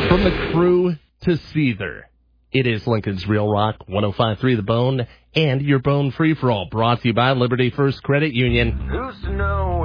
From the Crew to Seether, it is Lincoln's Real Rock 105.3 The Bone and your Bone Free-For-All, brought to you by Liberty First Credit Union. Who's to know